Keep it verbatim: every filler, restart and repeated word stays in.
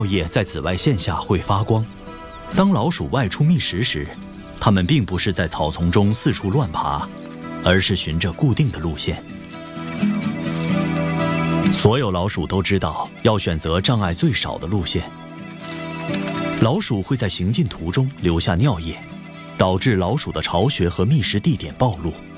液在紫外线下会发光。当老鼠外出觅食时，它们并不是在草丛中四处乱爬，而是循着固定的路线。所有老鼠都知道要选择障碍最少的路线。老鼠会在行进途中留下尿液，导致老鼠的巢穴和觅食地点暴露。